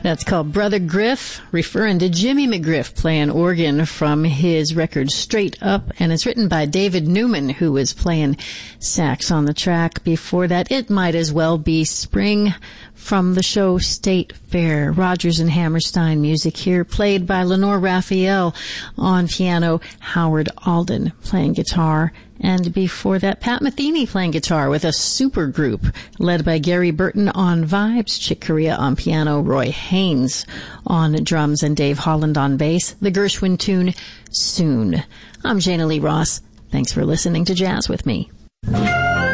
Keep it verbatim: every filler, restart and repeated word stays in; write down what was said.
That's called Brother Griff, referring to Jimmy McGriff playing organ from his record Straight Up, and it's written by David Newman, who was playing sax on the track. Before that, It Might As Well Be Spring from the show State Fair. Rodgers and Hammerstein music here, played by Lenore Raphael on piano, Howard Alden playing guitar, and before that, Pat Metheny playing guitar with a super group led by Gary Burton on vibes, Chick Corea on piano, Roy Haynes on drums, and Dave Holland on bass. The Gershwin tune, Soon. I'm Jana Lee Ross. Thanks for listening to Jazz with Me.